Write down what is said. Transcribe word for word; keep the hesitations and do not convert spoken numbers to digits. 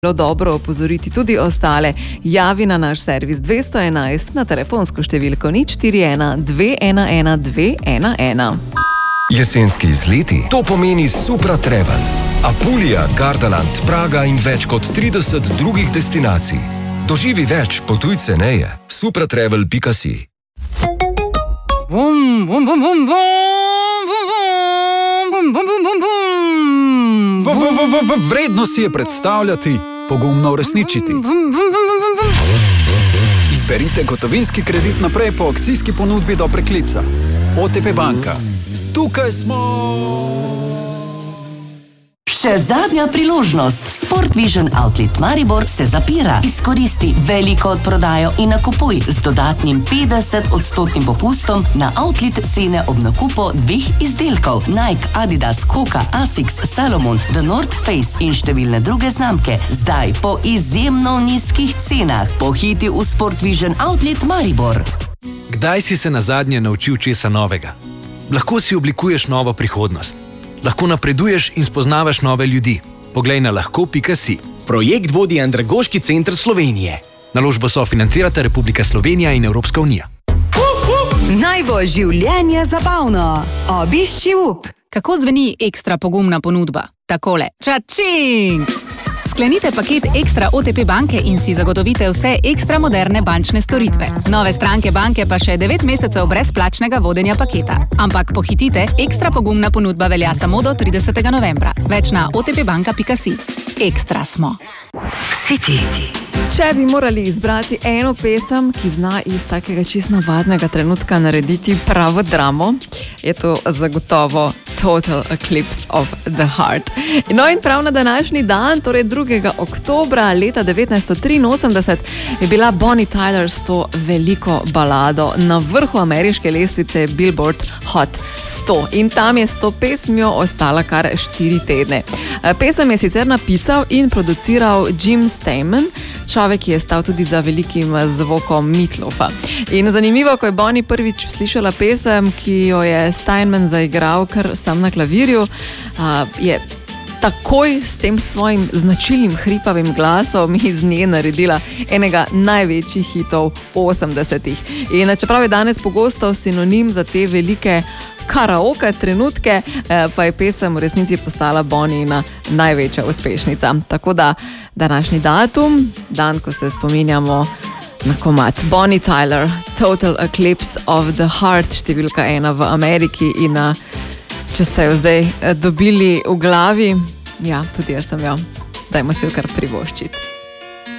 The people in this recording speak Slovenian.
Bilo dobro opozoriti tudi ostale. Javi na naš servis dvesto enajst na telefonsko številko nič štiri ena dve ena ena dve ena ena. Jesenski izleti, to pomeni Supra Travel. Apulija, Gardaland, Praga in več kot trideset drugih destinacij. Doživi več, potuj ceneje. supratravel pika si. Vum, vum, vum, vum, vum, vum, vum, vum, vum, vum, vum. Vredno si je predstavljati, pogumno uresničiti. Izberite gotovinski kredit naprej po akcijski ponudbi do preklica. O T P banka. Tukaj smo! Še zadnja priložnost. Sport Vision Outlet Maribor se zapira. Izkoristi veliko odprodajo in nakupuj z dodatnim petdeset odstotnim popustom na outlet cene ob nakupu dveh izdelkov. Nike, Adidas, Hoka, Asics, Salomon, The North Face in številne druge znamke. Zdaj po izjemno nizkih cenah. Pohiti v Sport Vision Outlet Maribor. Kdaj si se nazadnje naučil česa novega? Lahko si oblikuješ novo prihodnost. Lahko napreduješ in spoznavaš nove ljudi. Poglej na lahko pika si. Projekt vodi Andragoški center Slovenije. Naložbo sofinancirata Republika Slovenija in Evropska unija. Naj bo življenje zabavno. Obišči up. Kako zveni ekstra pogumna ponudba? Takole. Čačing! Sklenite paket Ekstra O T P banke in si zagotovite vse ekstra moderne bančne storitve. Nove stranke banke pa še devet mesecev brezplačnega vodenja paketa. Ampak pohitite, ekstra pogumna ponudba velja samo do tridesetega novembra. Več na o t p banka pika si. Ekstra smo. City. Če bi morali izbrati eno pesem, ki zna iz takega čist navadnega trenutka narediti pravo dramo, je to zagotovo Total Eclipse of the Heart. No in prav na današnji dan, torej drugega oktobra leta devetnajststo triinosemdeset, je bila Bonnie Tyler s to veliko balado na vrhu ameriške lestvice Billboard Hot sto. In tam je s to pesmijo ostala kar štiri tedne. Pesem je sicer napisal in produciral Jim Steinman, človek, ki je stal tudi za velikim zvokom Meatloafa. In zanimivo, ko je Bonnie prvič slišala pesem, ki jo je Steinman zaigral kar sam na klavirju, je takoj s tem svojim značilnim hripavim glasom iz nje naredila enega največjih hitov osemdesetih. In čeprav je danes pogosto sinonim za te velike karaoke trenutke, pa je pesem v resnici postala Bonniina največja uspešnica. Tako da današnji datum, dan, ko se spominjamo na komad Bonnie Tyler, Total Eclipse of the Heart, številka ena v Ameriki. In če ste jo zdaj dobili v glavi, ja, tudi jaz sem jo, dajmo si jo kar privoščiti.